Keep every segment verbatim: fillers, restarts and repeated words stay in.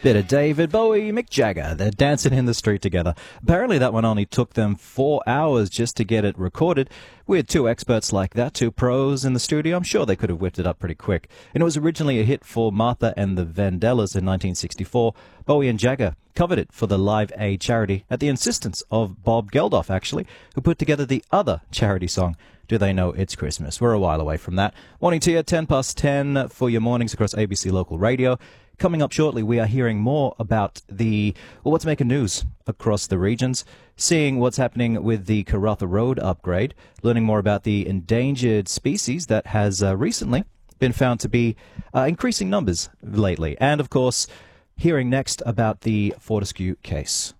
Bit of David Bowie, Mick Jagger. They're dancing in the street together. Apparently that one only took them four hours just to get it recorded. With two experts like that, two pros in the studio, I'm sure they could have whipped it up pretty quick. And it was originally a hit for Martha and the Vandellas in nineteen sixty-four. Bowie and Jagger covered it for the Live Aid charity at the insistence of Bob Geldof, actually, who put together the other charity song, Do They Know It's Christmas? We're a while away from that. Morning to you, ten past ten for your mornings across A B C Local Radio. Coming up shortly, we are hearing more about the, well, what's making news across the regions, seeing what's happening with the Karratha Road upgrade, learning more about the endangered species that has uh, recently been found to be uh, increasing numbers lately, and, of course, hearing next about the Fortescue case.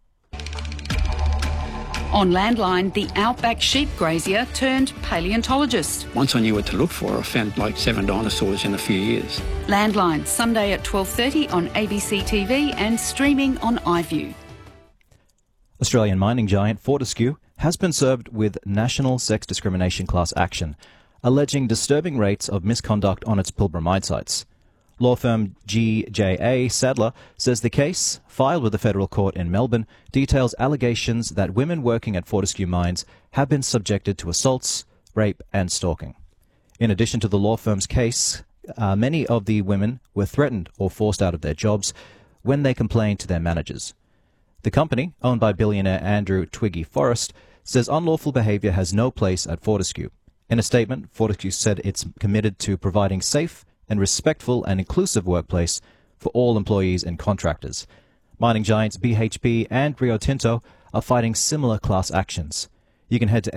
On Landline, the outback sheep grazier turned paleontologist. Once I knew what to look for, I found like seven dinosaurs in a few years. Landline, Sunday at twelve thirty on A B C T V and streaming on iView. Australian mining giant Fortescue has been served with national sex discrimination class action, alleging disturbing rates of misconduct on its Pilbara mine sites. Law firm G J A Sadler says the case, filed with the federal court in Melbourne, details allegations that women working at Fortescue mines have been subjected to assaults, rape and stalking. In addition to the law firm's case, uh, many of the women were threatened or forced out of their jobs when they complained to their managers. The company, owned by billionaire Andrew Twiggy Forrest, says unlawful behaviour has no place at Fortescue. In a statement, Fortescue said it's committed to providing safe and respectful and inclusive workplace for all employees and contractors. Mining giants B H P and Rio Tinto are fighting similar class actions. You can head to